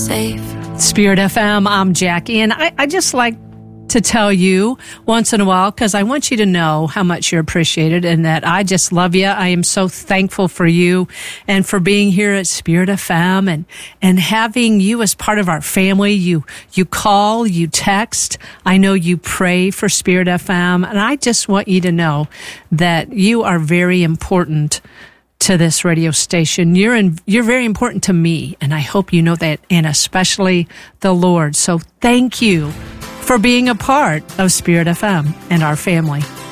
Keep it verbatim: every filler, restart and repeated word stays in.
safe. Spirit F M, I'm Jackie, and I, I just like to tell you once in a while, because I want you to know how much you're appreciated and that I just love you. I am so thankful for you and for being here at Spirit F M and, and having you as part of our family. You, you call, you text. I know you pray for Spirit F M, and I just want you to know that you are very important to this radio station. You're in, you're very important to me, and I hope you know that, and especially the Lord. So thank you for being a part of Spirit F M and our family.